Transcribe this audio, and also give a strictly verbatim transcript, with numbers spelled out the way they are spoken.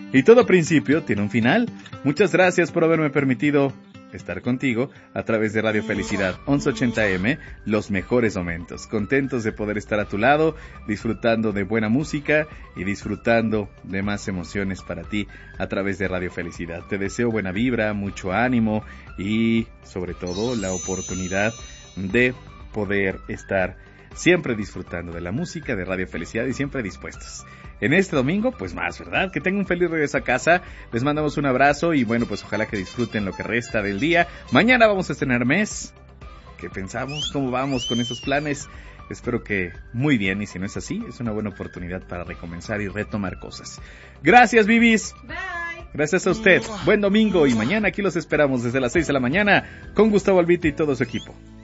Y todo principio tiene un final. Muchas gracias por haberme permitido estar contigo a través de Radio Felicidad once ochenta eme, los mejores momentos. Contentos de poder estar a tu lado, disfrutando de buena música y disfrutando de más emociones para ti a través de Radio Felicidad. Te deseo buena vibra, mucho ánimo y sobre todo la oportunidad de poder estar siempre disfrutando de la música de Radio Felicidad y siempre dispuestos. En este domingo, pues más, ¿verdad? Que tengan un feliz regreso a casa. Les mandamos un abrazo y bueno, pues ojalá que disfruten lo que resta del día. Mañana vamos a estrenar mes. ¿Qué pensamos? ¿Cómo vamos con esos planes? Espero que muy bien, y si no es así, es una buena oportunidad para recomenzar y retomar cosas. Gracias, Bibis. Bye. Gracias a usted. Buen domingo y mañana aquí los esperamos desde las seis de la mañana con Gustavo Albite y todo su equipo.